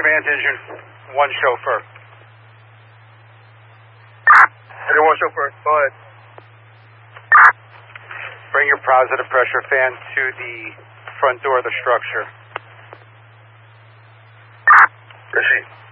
Advance engine 1 chauffeur. Engine 1 chauffeur, go ahead. Bring your positive pressure fan to the front door of the structure. Proceed.